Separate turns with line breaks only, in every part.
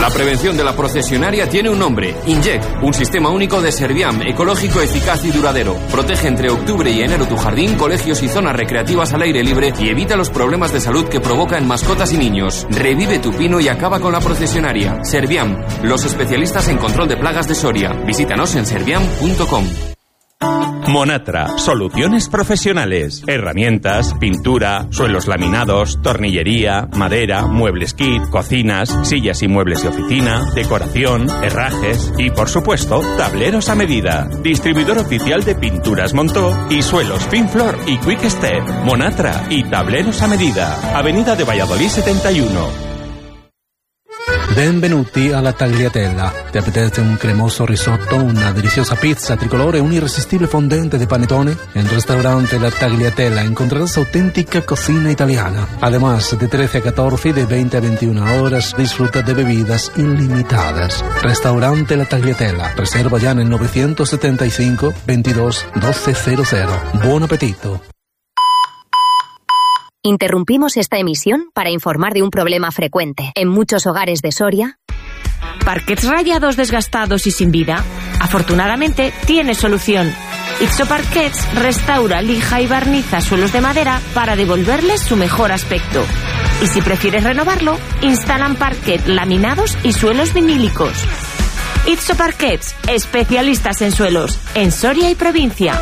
La prevención de la procesionaria tiene un nombre: Inject, un sistema único de Serviam, ecológico, eficaz y duradero. Protege entre octubre y enero tu jardín, colegios y zonas recreativas al aire libre y evita los problemas de salud que provoca en mascotas y niños. Revive tu pino y acaba con la procesionaria. Serviam, los especialistas en control de plagas de Soria. Visítanos en serviam.com.
Monatra, soluciones profesionales, herramientas, pintura, suelos laminados, tornillería, madera, muebles kit, cocinas, sillas y muebles de oficina, decoración, herrajes y, por supuesto, tableros a medida. Distribuidor oficial de Pinturas Montó y suelos Pinflor y Quick Step. Monatra y tableros a medida. Avenida de Valladolid 71.
Benvenuti alla Tagliatella. Ti apetece un cremoso risotto, una deliciosa pizza tricolore, un irresistible fondente de panetone? En restaurante La Tagliatella encontrarás auténtica cocina italiana. Además, de 13 a 14 y de 20 a 21 horas, disfruta de bebidas ilimitadas. Restaurante La Tagliatella. Reserva ya en el 975 22 1200. Buon appetito.
Interrumpimos esta emisión para informar de un problema frecuente en muchos hogares de Soria.
¿Parquets rayados, desgastados y sin vida? Afortunadamente, tiene solución. Itso Parquets restaura, lija y barniza suelos de madera para devolverles su mejor aspecto. Y si prefieres renovarlo, instalan parquet, laminados y suelos vinílicos. Itso Parquets, especialistas en suelos, en Soria y provincia.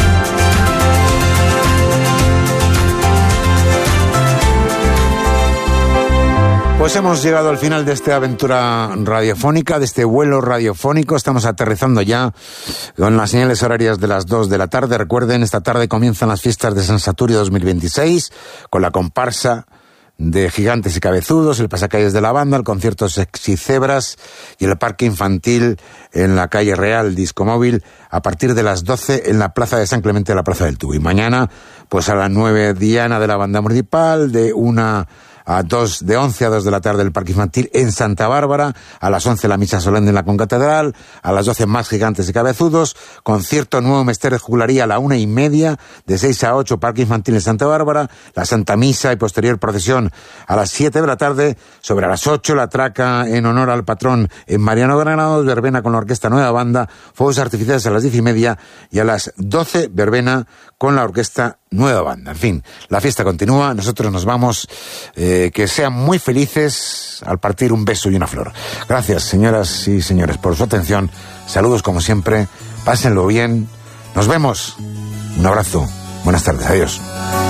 Pues hemos llegado al final de esta aventura radiofónica, de este vuelo radiofónico. Estamos aterrizando ya con las señales horarias de las 2 de la tarde. Recuerden, esta tarde comienzan las fiestas de San Saturio 2026, con la comparsa de Gigantes y Cabezudos, el pasacalles de la banda, el concierto Sexy Cebras y el parque infantil en la calle Real Discomóvil a partir de las 12 en la plaza de San Clemente, la plaza del Tubo. Y mañana, pues a las 9, Diana de la banda municipal, de 1 a 2, de 11 a 2 de la tarde el parque infantil en Santa Bárbara, a las 11 la misa solemne en la concatedral, a las 12 más Gigantes y Cabezudos, concierto nuevo Mester de Jugularía a la 1:30, de 6 a 8 parque infantil en Santa Bárbara, la Santa Misa y posterior procesión a las 7 de la tarde, sobre las 8 la traca en honor al patrón en Mariano Granados, verbena con la orquesta Nueva Banda, fuegos artificiales a las 10:30 y a las 12 verbena con la orquesta Nueva Banda. En fin, la fiesta continúa, nosotros nos vamos, que sean muy felices. Al partir, un beso y una flor. Gracias, señoras y señores, por su atención. Saludos como siempre, pásenlo bien, nos vemos, un abrazo, buenas tardes, adiós.